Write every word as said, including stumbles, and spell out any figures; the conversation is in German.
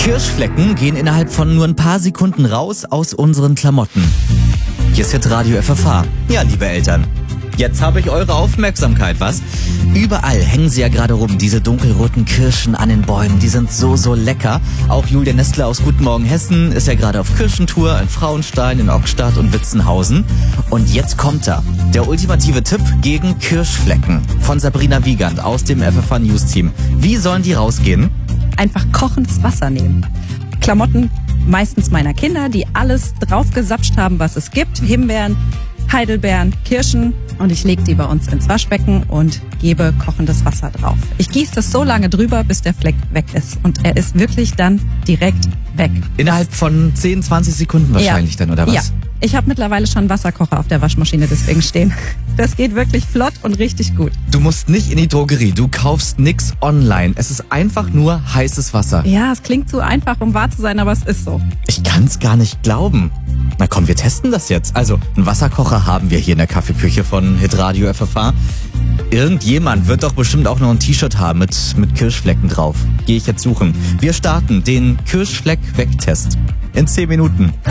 Kirschflecken gehen innerhalb von nur ein paar Sekunden raus aus unseren Klamotten. Hier ist Hitradio F F H. Ja, liebe Eltern, jetzt habe ich eure Aufmerksamkeit, was? Überall hängen sie ja gerade rum, diese dunkelroten Kirschen an den Bäumen. Die sind so, so lecker. Auch Julia Nestler aus Guten Morgen Hessen ist ja gerade auf Kirschentour in Frauenstein, in Ockstadt und Witzenhausen. Und jetzt kommt er, der ultimative Tipp gegen Kirschflecken von Sabrina Wiegand aus dem F F H News Team. Wie sollen die rausgehen? Einfach kochendes Wasser nehmen. Klamotten meistens meiner Kinder, die alles draufgesapscht haben, was es gibt. Himbeeren, Heidelbeeren, Kirschen, und ich lege die bei uns ins Waschbecken und gebe kochendes Wasser drauf. Ich gieße das so lange drüber, bis der Fleck weg ist, und er ist wirklich dann direkt weg. Innerhalb von zehn, zwanzig Sekunden wahrscheinlich ja. dann, oder was? Ja. Ich habe mittlerweile schon einen Wasserkocher auf der Waschmaschine deswegen stehen. Das geht wirklich flott und richtig gut. Du musst nicht in die Drogerie, du kaufst nix online. Es ist einfach nur heißes Wasser. Ja, es klingt zu einfach, um wahr zu sein, aber es ist so. Ich kann's gar nicht glauben. Na komm, wir testen das jetzt. Also, einen Wasserkocher haben wir hier in der Kaffeeküche von Hitradio F F H. Irgendjemand wird doch bestimmt auch noch ein T-Shirt haben mit, mit Kirschflecken drauf. Gehe ich jetzt suchen. Wir starten den Kirschfleck-Wegtest in zehn Minuten.